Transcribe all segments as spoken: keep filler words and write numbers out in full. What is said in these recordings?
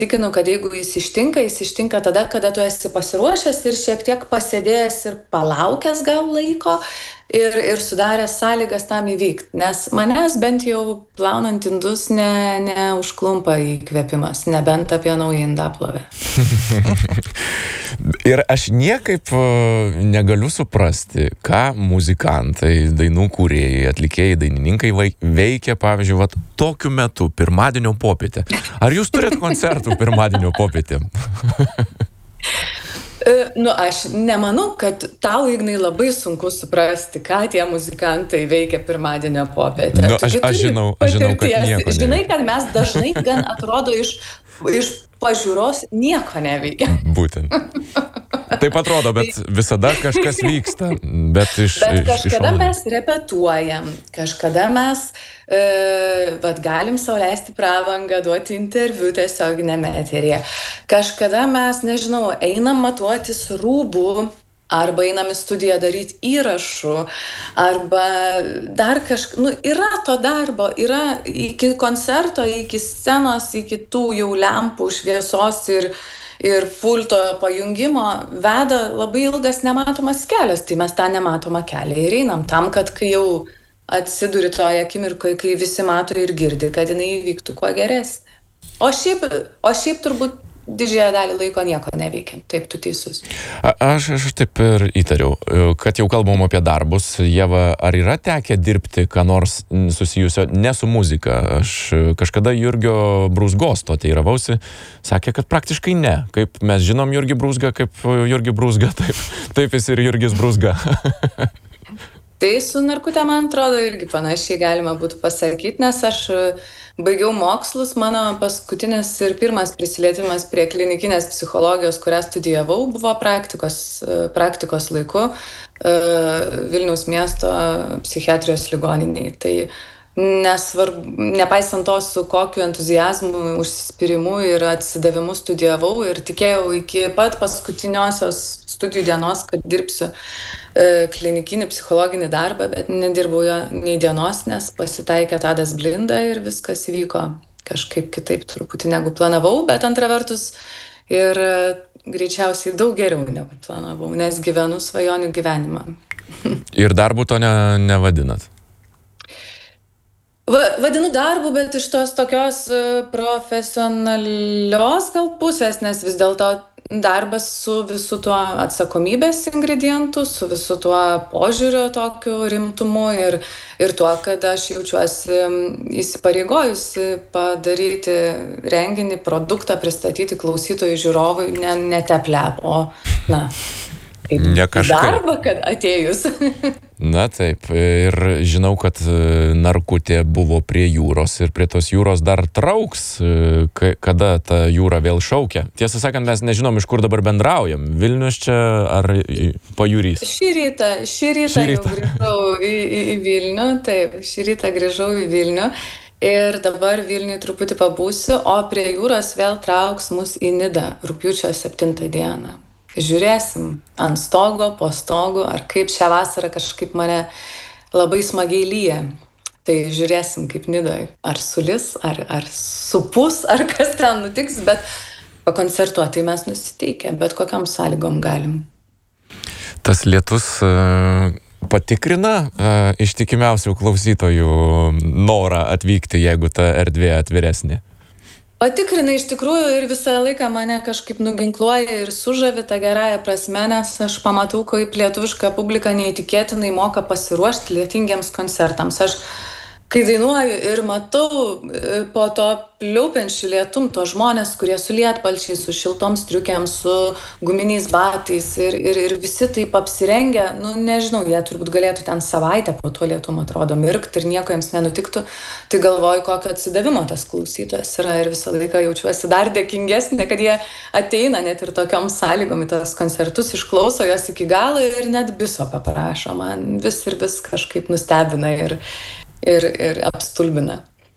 įsitikinu, kad jeigu jis ištinka, jis ištinka tada, kada tu esi pasiruošęs ir šiek tiek pasėdėjęs ir palaukęs gal laiko ir, ir sudaręs sąlygas tam įvykti. Nes manęs bent jau plaunant indus ne, neužklumpa įkvėpimas, nebent apie naują indaplovę. Ir aš niekaip negaliu suprasti, ką muzikantai, dainų kūrėjai, atlikėjai, dainininkai veikia, pavyzdžiui, vat, tokiu metu, pirmadienio popietę. Ar jūs turit koncertų pirmadienio popietę? Nu, aš nemanau, kad tau, Ignai, labai sunku suprasti, ką tie muzikantai veikia pirmadienio popietę. Nu, aš, aš, žinau, aš žinau, kad nieko neveikia. Žinai, kad mes dažnai gan atrodo iš, iš pažiūros nieko neveikia. Būtent. Taip atrodo, bet visada kažkas vyksta. Bet, iš, bet kažkada iš mes repetuojam, kažkada mes e, vat, galim sau leisti prabangą, duoti interviu tiesioginėme eteryje. Kažkada mes, nežinau, einam matuotis rūbų, arba einam į studiją daryti įrašų, arba dar kažką. Nu, yra to darbo, yra iki koncerto, iki scenos, iki tų jau lempų, šviesos ir ir pulto pajungimo veda labai ilgas nematomas kelias, tai mes tą nematomą kelią ir einam tam, kad kai jau atsiduri toje akimirkoje, kai visi mato ir girdi, kad jinai įvyktų kuo geresnė. O šiaip, o šiaip turbūt didžiąją dalį laiko nieko neveikia. Taip, tu teisus. A, aš, aš taip ir įtariau, kad jau kalbam apie darbus. Ieva, ar yra tekę dirbti ką nors susijusio ne su muzika? Aš kažkada Jurgio Brūzgos to teiravausi, sakė, kad praktiškai ne. Kaip mes žinom Jurgį Brūzgą, kaip Jurgį Brūzgą, taip, taip jis ir Jurgis Brūzga. Tai su narkute, man atrodo, irgi panašiai galima būtų pasakyti, nes aš baigiau mokslus, mano paskutinis ir pirmas prisilietimas prie klinikinės psichologijos, kurią studijavau, buvo praktikos, praktikos laiku Vilniaus miesto psichiatrijos ligoninėje. Tai nesvarbu, nepaisant to, su kokiu entuziazmu, užsispyrimu ir atsidavimu studijavau ir tikėjau iki pat paskutiniosios studijų dienos, kad dirbsiu klinikinį psichologinį darbą, bet nedirbau jo nei dienos, nes pasitaikė Tadas Blinda ir viskas įvyko kažkaip kitaip truputį negu planavau, bet antra vertus ir greičiausiai daug geriau negu planavau, nes gyvenu svajonių gyvenimą. Ir darbu to ne, nevadinat? Va, vadinu darbu, bet iš tos tokios profesionalios gal pusės, nes vis dėlto darbas su visu tuo atsakomybės ingredientu, su visu tuo požiūrio tokiu rimtumu ir, ir tuo, kad aš jaučiuosi įsipareigojusi padaryti renginį, produktą, pristatyti klausytojų žiūrovui, ne, ne teplep, o, na, ne darbą, kad atėjus. Na taip, ir žinau, kad narkutė buvo prie jūros ir prie tos jūros dar trauks, kada ta jūra vėl šaukia. Tiesą sakant, mes nežinom, iš kur dabar bendraujam. Vilnius čia ar pajūrys? Šį rytą, šį rytą, šį rytą. jau grįžau į, į, į Vilnių, taip, šį rytą grįžau į Vilnių ir dabar Vilniui truputį pabūsiu, o prie jūros vėl trauks mus į Nidą rugpjūčio septintą dieną. Žiūrėsim ant stogo, po stogu, ar kaip šią vasarą kažkaip mane labai smagiai lyja. Tai žiūrėsim kaip Nidoj. Ar sulis, ar, ar supus, ar kas ten nutiks, bet pakoncertuoti mes nusiteikę, bet kokiam sąlygom galim. Tas lietus uh, patikrina uh, ištikimiausių klausytojų norą atvykti, jeigu ta erdvė atviresnė. Patikrina iš tikrųjų ir visą laiką mane kažkaip nuginkluoja ir sužavi tą gerąją prasme, nes aš pamatau, kaip lietuviška publika neįtikėtinai moka pasiruošti lietingiems koncertams. Aš kai dainuoju ir matau po to pliaupiančių lietum to žmonės, kurie su lietpalčiais, su šiltom striukėm, su guminiais batais ir, ir, ir visi taip apsirengę, nu nežinau, jie turbūt galėtų ten savaitę po to lietum atrodo mirkti ir nieko jiems nenutiktų, tai galvoju, kokio atsidavimo tas klausytojas yra ir visą laiką jaučiuosi dar dėkingesnė, kad jie ateina net ir tokiom sąlygom į tas koncertus, išklauso jos iki galo ir net biso paprašo, man vis ir vis kažkaip nustebina ir Ir, ir apstulbina.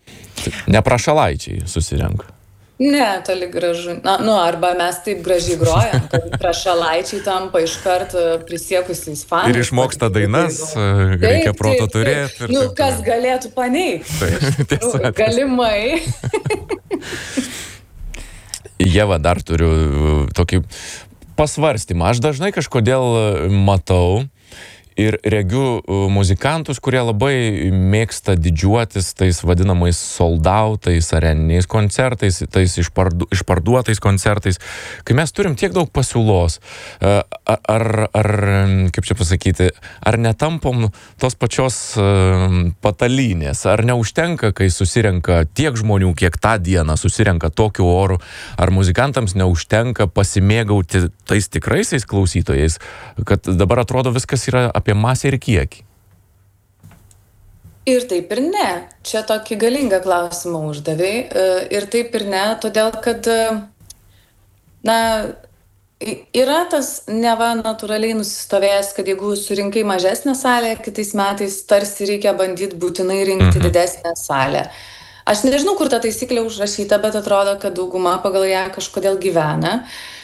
Ne prašalaičiai susirenka. Ne, toli gražu. Na, nu, arba mes taip gražiai grojam, kad prašalaičiai tampa iškart prisiekusiais fanais. Ir išmoksta dainas, taip, reikia proto turėti. Nu, kas galėtų paneigti? Taip, tiesa. Galimai. Ieva, dar turiu tokį pasvarstymą. Aš dažnai kažkodėl matau ir regiu muzikantus, kurie labai mėgsta didžiuotis tais vadinamais soldautais, areniniais koncertais, tais išpardu, išparduotais koncertais. Kai mes turim tiek daug pasiūlos, ar, ar kaip čia pasakyti, ar netampom tos pačios patalynės, ar neužtenka, kai susirenka tiek žmonių, kiek tą dieną susirenka tokiu oru, ar muzikantams neužtenka pasimėgauti tais tikraisiais klausytojais, kad dabar atrodo viskas yra apie masę ir kiekį. Ir taip ir ne. Čia tokį galingą klausimą uždavei. Ir taip ir ne, todėl kad, na, yra tas neva natūraliai nusistovėjęs, kad jeigu surinkai mažesnę salę, kitais metais tarsi reikia bandyti būtinai rinkti mhm. didesnę salę. Aš nežinau, kur ta taisyklė užrašyta, bet atrodo, kad dauguma pagal ją kažkodėl gyvena.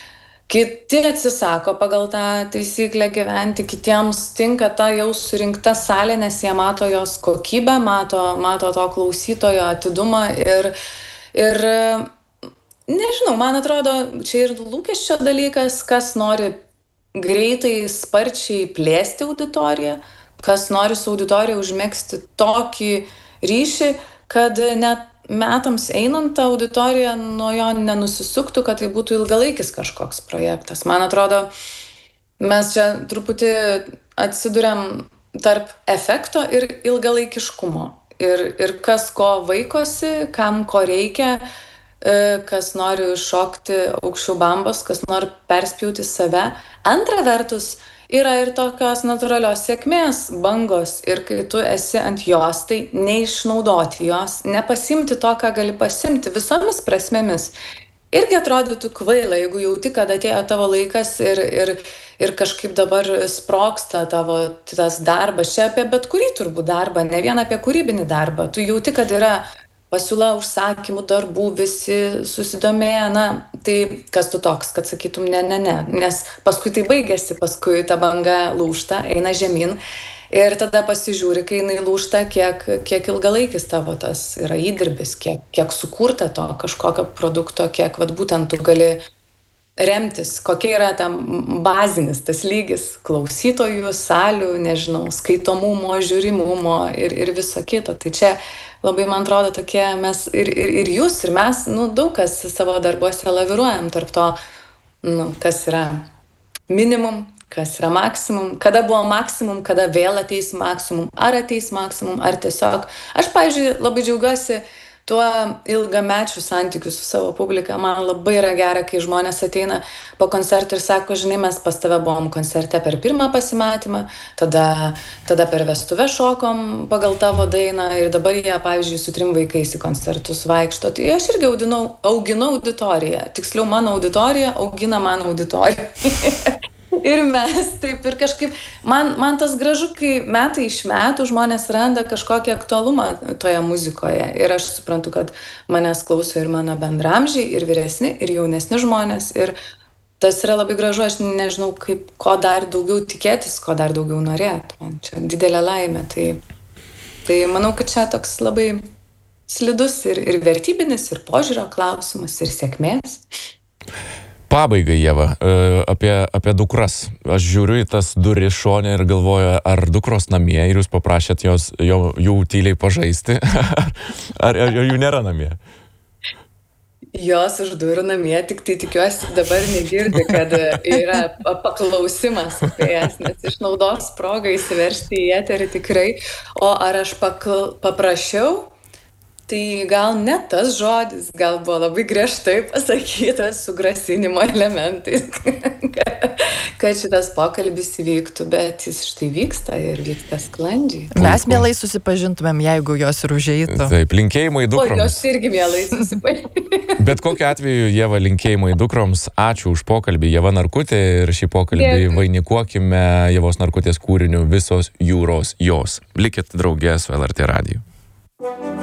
Kiti atsisako pagal tą taisyklę gyventi, kitiems tinka ta jau surinkta salė, nes jie mato jos kokybę, mato, mato to klausytojo atidumą ir, ir nežinau, man atrodo, čia ir lūkesčio dalykas, kas nori greitai, sparčiai plėsti auditoriją, kas nori su auditorija užmegzti tokį ryšį, kad net metams einant ta auditorija nuo jo nenusisuktų, kad tai būtų ilgalaikis kažkoks projektas. Man atrodo, mes čia truputį atsiduriam tarp efekto ir ilgalaikiškumo. Ir, ir kas ko vaikosi, kam ko reikia, kas nori šokti aukščiau bambos, kas nori perspjauti save. Antra vertus, yra ir tokios natūralios sėkmės bangos ir kai tu esi ant jos, tai neišnaudoti jos, nepasimti to, ką gali pasimti visomis prasmėmis. Irgi atrodytų kvaila, jeigu jauti, kad atėjo tavo laikas ir, ir, ir kažkaip dabar sprogsta tavo tas darbas. Čia apie bet kurį turbūt darbą, ne vien apie kūrybinį darbą. Tu jauti, kad yra pasiūla užsakymų darbų, visi susidomėję, na, tai kas tu toks, kad sakytum ne, ne, ne, nes paskui tai baigėsi, paskui ta banga lūžta, eina žemyn ir tada pasižiūri, kai jinai lūžta, kiek, kiek ilgalaikis tavo tas yra įdirbis, kiek, kiek sukurta to kažkokio produkto, kiek vat, būtent tu gali remtis, kokia yra tam bazinis tas lygis klausytojų, salių, nežinau, skaitomumo, žiūrimumo ir, ir viso kito. Tai čia labai, man atrodo, tokie mes ir, ir, ir jūs, ir mes, nu, daug kas savo darbuose laviruojam tarp to, nu, kas yra minimum, kas yra maksimum, kada buvo maksimum, kada vėl ateis maksimum, ar ateis maksimum, ar tiesiog. Aš, pavyzdžiui, labai džiaugiuosi tuo ilgamečių santykių su savo publika. Man labai yra gera, kai žmonės ateina po koncertų ir sako, žinai, mes pas tave buvom koncerte per pirmą pasimatymą, tada, tada per vestuvę šokom pagal tavo dainą ir dabar jie, pavyzdžiui, su trim vaikais į koncertus vaikšto. Tai aš irgi audinau, auginau auditoriją. Tiksliau, mano auditorija augina mano auditoriją. Ir mes taip ir kažkaip, man, man tas gražu, kai metai iš metų žmonės randa kažkokį aktualumą toje muzikoje. Ir aš suprantu, kad manęs klauso ir mano bendramžiai, ir vyresni, ir jaunesni žmonės. Ir tas yra labai gražu, aš nežinau, kaip, ko dar daugiau tikėtis, ko dar daugiau norėtų. Man čia didelė laimė. Tai, tai manau, kad čia toks labai slidus ir, ir vertybinis, ir požiūrio klausimas, ir sėkmės. Pabaigai, Ieva, apie, apie dukras. Aš žiūriu į tas duris šone ir galvoju, ar dukros namie ir jūs paprašėt jos, jo, jų tyliai pažaisti, ar, ar, ar jų nėra namie? Jos už durų namie, tik tai tikiuosi dabar negirdi, kad yra paklausimas apie jas, nes išnaudos progą įsiveršti į eterį tikrai. O ar aš pakl... paprašiau? Tai gal ne tas žodis, gal buvo labai griežtai pasakytas su grasinimo elementais, kad šitas pokalbis įvyktų, bet jis štai vyksta ir vyksta sklandžiai. Mes mielai susipažintumėm, jeigu jos ir užeitų. Taip, linkėjimai dukroms. O jos irgi mielai susipažintumėm. Bet kokiu atveju, Ieva, linkėjimai dukroms. Ačiū už pokalbį, Ieva Narkutė, ir šį pokalbį Dėkui. Vainikuokime Ievos Narkutės kūriniu Visos jūros jos. Likit draugė su L R T radiju.